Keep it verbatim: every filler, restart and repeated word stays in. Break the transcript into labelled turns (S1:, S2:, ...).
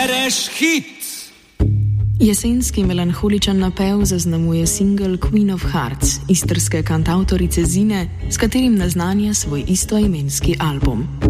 S1: bereš hit.
S2: Jesenski melanholičen napev zaznamuje singel Queen of Hearts, istrske kantavtorice Zine, s katerim naznanja svoj istoimenski album.